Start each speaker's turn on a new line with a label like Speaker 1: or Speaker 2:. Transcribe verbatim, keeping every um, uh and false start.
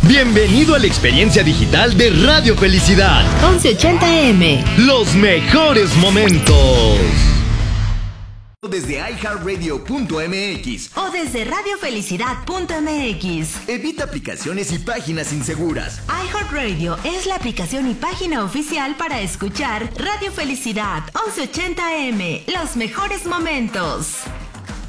Speaker 1: Bienvenido a la experiencia digital de Radio Felicidad.
Speaker 2: once ochenta A M.
Speaker 1: Los mejores momentos. Desde i heart radio punto m x
Speaker 2: o desde radio felicidad punto m x.
Speaker 1: Evita aplicaciones y páginas inseguras.
Speaker 2: iHeartRadio es la aplicación y página oficial para escuchar Radio Felicidad once ochenta A M. Los mejores momentos.